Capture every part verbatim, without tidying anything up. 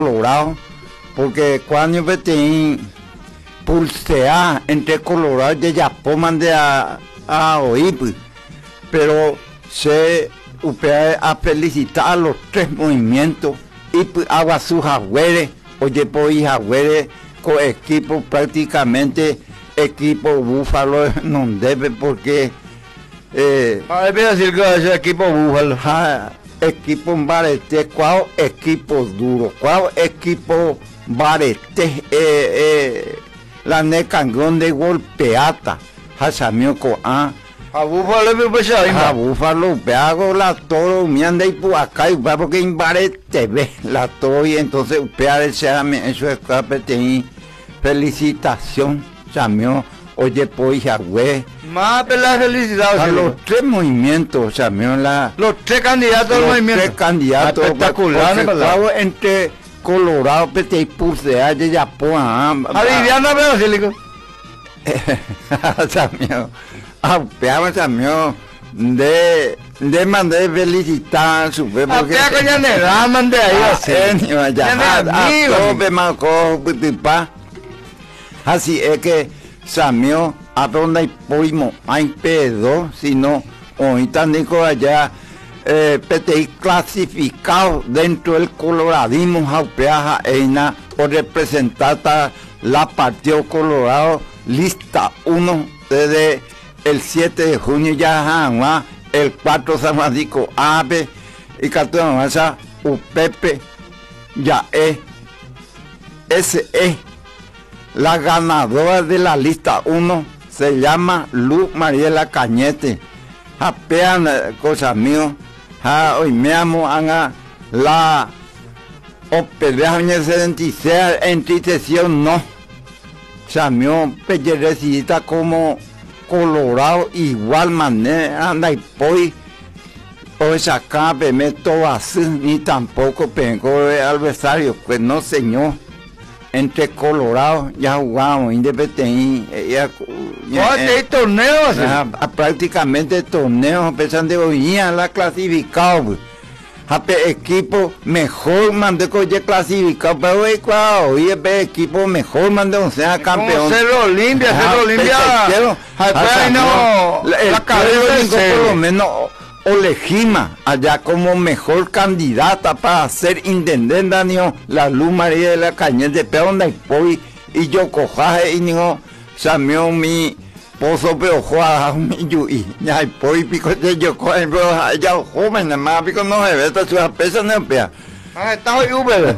Colorado, porque cuando me pulsea entre Colorado y Japón mandé a, a oír, pues. Pero se upea a felicitar a los tres movimientos y pues hago a sus agüeres, oye pues y agüeres con equipo prácticamente equipo Búfalo no debe porque eh, a ver, decir que es equipo Búfalo, ja, equipo Barete, cuál equipo duro, cuál equipo Barete, eh, eh, la necangón de golpeata, Hasamio Coan. A Búfalo me pasa ahí, A Búfalo, hago la toro, me anda y por acá, y va porque en Barete ve la toro, y entonces upea deseame eso escape, te felicitación, Samio, oye, pues, güey. Más de la felicidad. A los tres movimientos, Samio, la. Los tres candidatos al movimiento. Los tres candidatos. Espectacular, ¿verdad? Entre Colorado, Pete y Pulsea, de Japón. A Viviana, pero Basílico. Samio. Apeaba Samio. De. De mandé felicitar a su fe. Apea con Yanera, mandé ahí así. Así es que Samio, a donde poimo, hay pedo, sino ahorita Nico allá, eh, P clasificado dentro del coloradismo, jaupeaja, eina, o representar la Partido Colorado, lista uno, desde el siete de junio ya, el cuatro San Francisco, Ave, y Catuamasa, Upepe, ya es, ese es. La ganadora de la lista uno se llama Luz Mariela Cañete. Apean cosas mío, hoy me amo a la operación setenta y seis entristecion no. Samió pellerecita como Colorado igual manera anda y poi o esa cabe me todo así ni tampoco pengo de adversario, pues no señor. Entre Colorado ya jugamos independiente ya, ya, ya, eh, torneos ya, prácticamente torneos pensando hoy ya la clasificado Hape equipo mejor mandé que clasificado pero hoy hoy es equipo mejor mandé o sea campeón Cerro Olimpia Cerro Olimpia no la cabeza por lo menos Olejima allá como mejor candidata para ser intendente la Luz María de la Cañete Peonda y Poi y yo cojaje y niño Samió mi pozo pero juega mi yui ya y Poi pico de yo coge pero ya joven nada más pico no se ve esta su pesa no pea ah está hoy Uber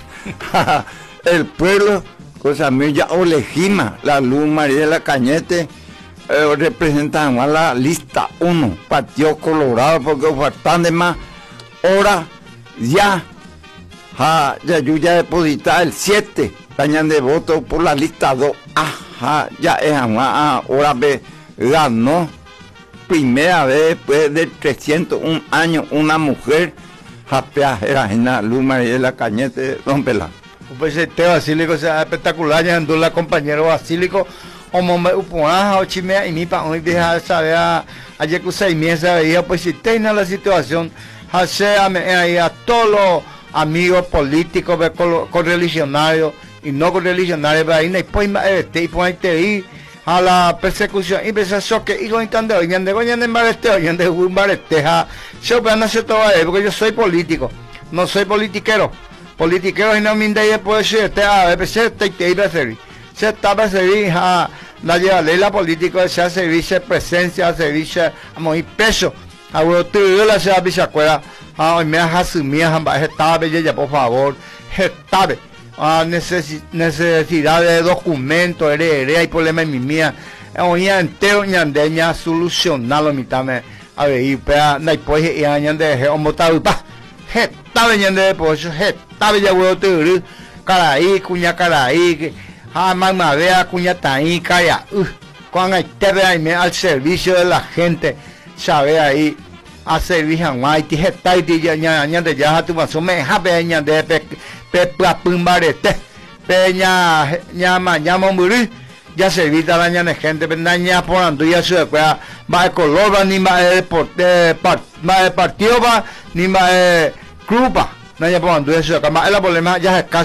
el pueblo cosa mío ya Olejima la Luz María de la Cañete Eh, representan a la lista uno, Partido Colorado, porque faltan de más ahora ya, ja, ya yo ya deposité el siete, dañan de voto por la lista dos, ajá, ya es ahora ve, ganó, primera vez después de trescientos un años, una mujer, japea, era en la Luz María de la Cañete, don Pelá. Pues este Basílico o sea, espectacular, ya andó la compañero Basílico, como me upuaja o chimea y mi pa hoy deja saber a ayer que seis meses veía pues si tenga la situación hace a, a todos los amigos políticos correligionarios y no correligionarios ahí no pues este y pues ahí a la persecución y pensación que hijo intando hoy ande hoy ande barete hoy ande un barete ja yo voy a hacer todo eso porque yo soy político no soy politiquero politiquero y no me inde puede ser este a veces te te iba a servir se estaba servir a la llevarle la política se hace servicio presencia servicio a muy peso a usted la se había acuerda a me ha asumía estaba bella por favor estaba a necesidad de documentos heredera y problema en mi mía hoy entero ñandeña solucionarlo mitad me a ver y pea no pues y ñande o motar pa estaba ñande por eso estaba ya usted caray cuña caray ah, mamá, vea, cuñata ahí, calla, uh, cuando te ve al servicio de la gente, sabe ahí, a servicio a guay, tije, tai, tije, ña, ña, de ya, tu mazo, me, ja, pe, ña, de, pe, pe, pla, pumbarete, pe, ña, ña, ma, ña, momburi, ya servita la ña de gente, pe, ña, por andu, ya se ve, va de color, va, ni va de, va de partido, va, ni va de club, no ya pongan eso acá, el problema ya es